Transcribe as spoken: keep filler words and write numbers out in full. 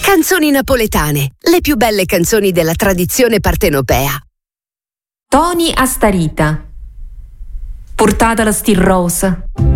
Canzoni napoletane, le più belle canzoni della tradizione partenopea. Toni Astarita, portata la stirrosa.